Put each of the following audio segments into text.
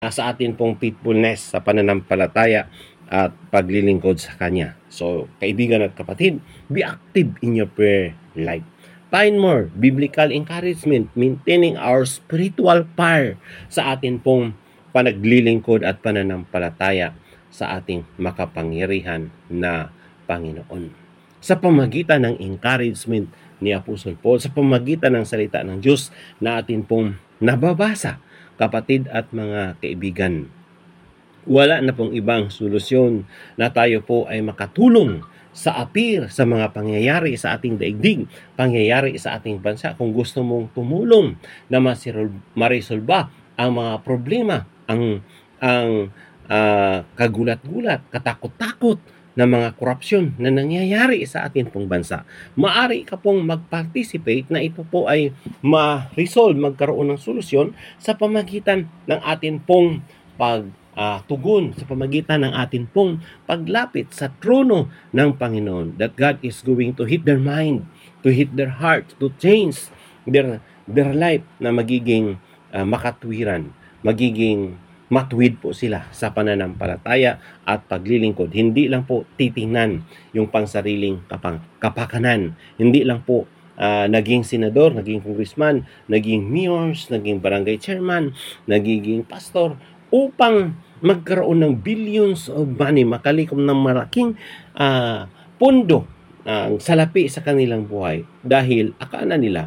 sa atin pong faithfulness sa pananampalataya at paglilingkod sa Kanya. So, kaibigan at kapatid, be active in your prayer life. Find more biblical encouragement, maintaining our spiritual fire sa atin pong panaglilingkod at pananampalataya sa ating makapangyarihan na Panginoon. Sa pamagitan ng encouragement ni Apostol Paul, sa pamagitan ng salita ng Diyos na atin pong nababasa, kapatid at mga kaibigan, wala na pong ibang solusyon na tayo po ay makatulong sa appear sa mga pangyayari sa ating daigdig, pangyayari sa ating bansa. Kung gusto mong tumulong na marisolba ang mga problema, ang kagulat-gulat, katakot-takot na mga korupsyon na nangyayari sa ating pong bansa, maaari ka pong mag-participate na ito po ay ma-resolve, magkaroon ng solusyon sa pamagitan ng atin pong tugon, sa pamagitan ng atin pong paglapit sa trono ng Panginoon, that God is going to hit their mind, to hit their heart, to change their life na magiging makatwiran, magiging matuwid po sila sa pananampalataya at paglilingkod. Hindi lang po titingnan yung pangsariling kapakanan. Hindi lang po naging senador, naging congressman, naging mayors, naging barangay chairman, nagiging pastor, upang magkaroon ng billions of money, makalikom ng malaking pondo ang salapi sa kanilang buhay. Dahil akala nila,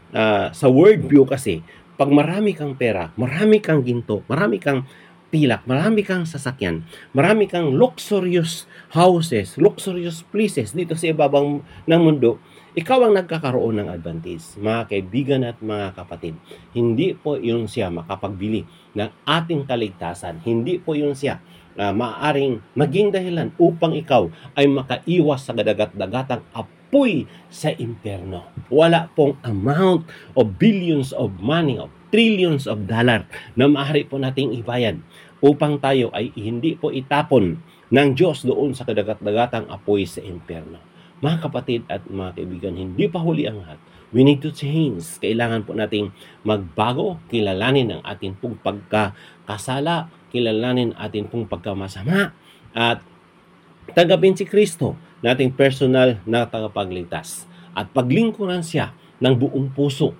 sa world view kasi, pag marami kang pera, marami kang ginto, marami kang pilak, marami kang sasakyan, marami kang luxurious houses, luxurious places dito sa ibabang ng mundo, ikaw ang nagkakaroon ng advantage. Mga kaibigan at mga kapatid, hindi po yun siya makapagbili ng ating kaligtasan. Hindi po yun siya maaaring maging dahilan upang ikaw ay makaiwas sa dagat-dagatang apoy sa impyerno. Wala pong amount of billions of money, of trillions of dollar na maaari po nating ibayad upang tayo ay hindi po itapon ng Diyos doon sa dagat-dagatang apoy sa impyerno. Mga kapatid at mga kaibigan, hindi pa huli ang lahat. We need to change. Kailangan po nating magbago, kilalanin ang ating pong pagkakasala, kilalanin ating pong pagkamasama, at tanggapin si Kristo, nating personal na tagapagligtas, at paglingkuran siya ng buong puso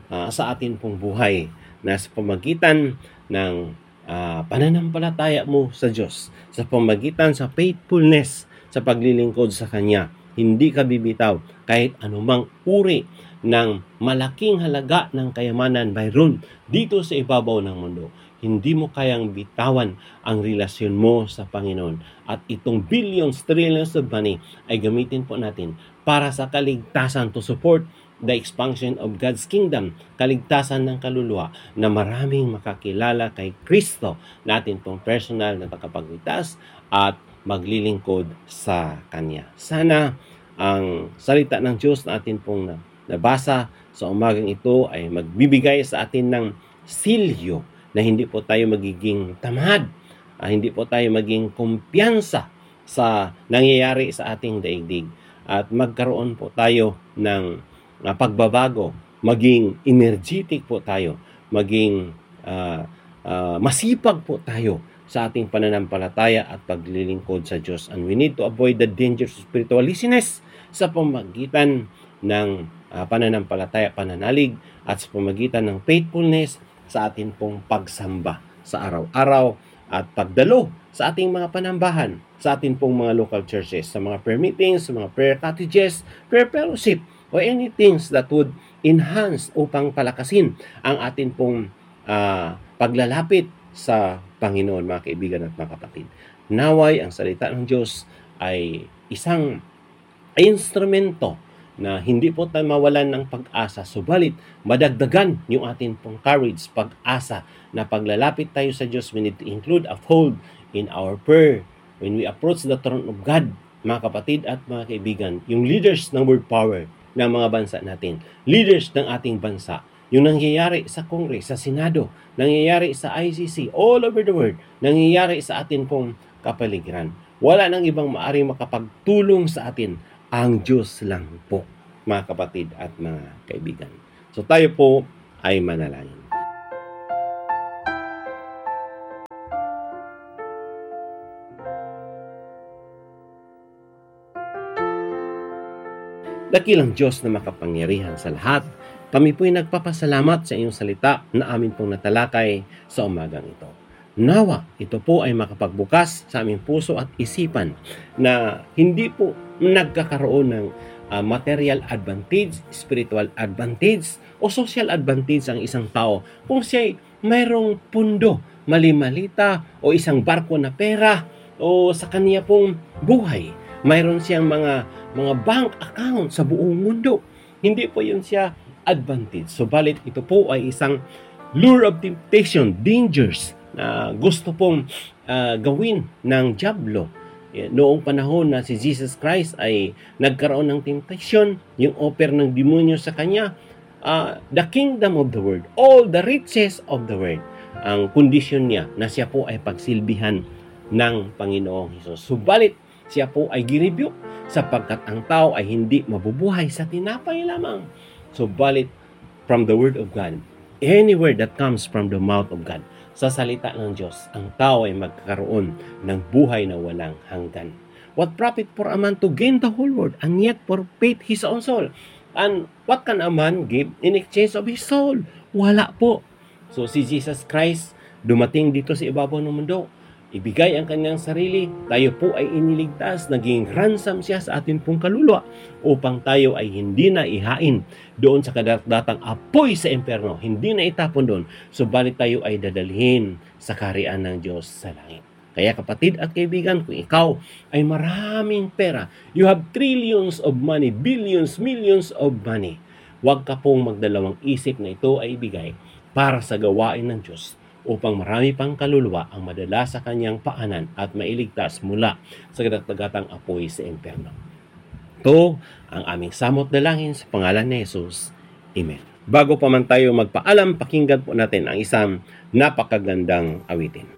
sa ating pong buhay, na sa pamagitan ng pananampalataya mo sa Diyos, sa pamagitan sa faithfulness sa paglilingkod sa Kanya, hindi ka bibitaw kahit anumang uri ng malaking halaga ng kayamanan mayroon dito sa ibabaw ng mundo. Hindi mo kayang bitawan ang relasyon mo sa Panginoon. At itong billions, trillions of money ay gamitin po natin para sa kaligtasan, to support the expansion of God's kingdom, kaligtasan ng kaluluwa, na maraming makakilala kay Kristo, natin pong personal na tagapagligtas at maglilingkod sa Kanya. Sana ang salita ng Diyos na atin pong nabasa sa umagang ito ay magbibigay sa atin ng silyo na hindi po tayo magiging tamad, hindi po tayo maging kumpiyansa sa nangyayari sa ating daigdig, at magkaroon po tayo ng pagbabago, maging energetic po tayo, maging masipag po tayo sa ating pananampalataya at paglilingkod sa Diyos. And we need to avoid the dangers of spiritual laziness sa pamagitan ng pananampalataya, pananalig, at sa pamagitan ng faithfulness sa ating pong pagsamba sa araw-araw at pagdalo sa ating mga panambahan, sa ating pong mga local churches, sa mga prayer meetings, sa mga prayer cottages, prayer fellowship, or anything that would enhance upang palakasin ang ating pong paglalapit sa Panginoon, mga kaibigan at mga kapatid. Naway ang salita ng Diyos ay isang instrumento na hindi po tayo mawalan ng pag-asa, subalit madagdagan yung ating pong courage, pag-asa, na paglalapit tayo sa Diyos. We need to include, uphold in our prayer when we approach the throne of God, mga kapatid at mga kaibigan. Yung leaders ng word power ng mga bansa natin, leaders ng ating bansa, yung nangyayari sa Congress, sa Senado, nangyayari sa ICC, all over the world, nangyayari sa atin pong kapaligiran. Wala nang ibang maaring makapagtulong sa atin, ang Diyos lang po, mga kapatid at mga kaibigan. So tayo po ay manalangin. Dakilang Diyos na makapangyarihan sa lahat, kami po'y nagpapasalamat sa inyong salita na amin pong natalakay sa umagang ito. Nawa, ito po ay makapagbukas sa aming puso at isipan na hindi po nagkakaroon ng material advantage, spiritual advantage, o social advantage ang isang tao kung siya'y mayroong pundo, malimalita, o isang barko na pera, o sa kanya pong buhay. Mayroon siyang mga bank account sa buong mundo. Hindi po yun siya advantage. Subalit ito po ay isang lure of temptation, dangers, na gusto pong gawin ng dyablo. Noong panahon na si Jesus Christ ay nagkaroon ng temptation, yung offer ng demonyo sa kanya, the kingdom of the world, all the riches of the world, ang kondisyon niya na siya po ay pagsilbihan ng Panginoong Hesus. Subalit, siya po ay ginirebuke sapagkat ang tao ay hindi mabubuhay sa tinapay lamang. Subalit, from the word of God, any word that comes from the mouth of God, sa salita ng Diyos, ang tao ay magkakaroon ng buhay na walang hanggan. What profit for a man to gain the whole world and yet forfeit his own soul? And what can a man give in exchange of his soul? Wala po. So si Jesus Christ dumating dito sa ibabaw ng mundo, ibigay ang kanyang sarili, tayo po ay iniligtas, naging ransom siya sa atin pong kaluluwa upang tayo ay hindi na ihain doon sa kadatatang apoy sa impyerno, hindi na itapon doon, subalit tayo ay dadalhin sa kaharian ng Diyos sa langit. Kaya kapatid at kaibigan, kung ikaw ay maraming pera, you have trillions of money, billions, millions of money, huwag ka pong magdalawang isip na ito ay ibigay para sa gawain ng Diyos, upang marami pang kaluluwa ang madala sa kanyang paanan at mailigtas mula sa kadatatang apoy sa impyerno. Ito ang aming samot dalangin sa pangalan ni Jesus. Amen. Bago pa man tayo magpaalam, pakinggan po natin ang isang napakagandang awitin.